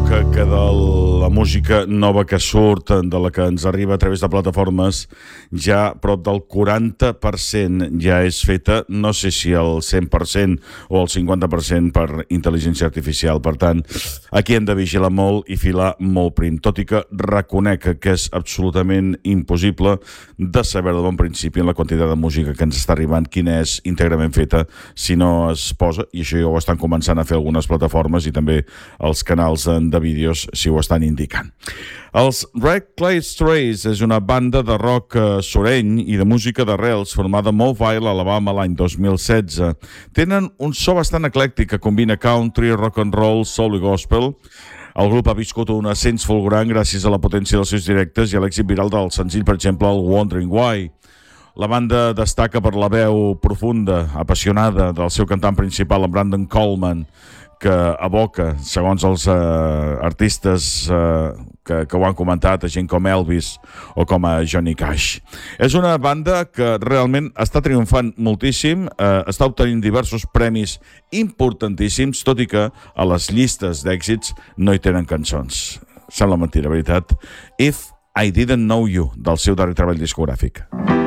que de la música nova que surt, de la que ens arriba a través de plataformes, ja prop del 40% ja és feta, no sé si el 100% o el 50% per intel·ligència artificial. Per tant, aquí hem de vigilar molt i filar molt prim, tot i que reconec que és absolutament impossible de saber de bon principi en la quantitat de música que ens està arribant, quina és íntegrament feta, si no es posa, i això ja ho estan començant a fer algunes plataformes i també els canals de vídeos si ho estan indicant. Els Red Clay Strays és una banda de rock soreny i de música d'arrels formada a Mobile, Alabama, l'any 2016. Tenen un so bastant eclèctic que combina country, rock and roll, soul i gospel. El grup ha viscut un ascens fulgurant gràcies a la potència dels seus directes i a l'èxit viral del senzill, per exemple, el Wondering Why. La banda destaca per la veu profunda, apassionada del seu cantant principal, en Brandon Coleman, que evoca, segons els artistes que ho han comentat, a gent com Elvis o com a Johnny Cash. És una banda que realment està triomfant moltíssim, està obtenint diversos premis importantíssims, tot i que a les llistes d'èxits no hi tenen cançons. Sembla mentira, veritat? If I Didn't Know You, del seu darrer treball discogràfic.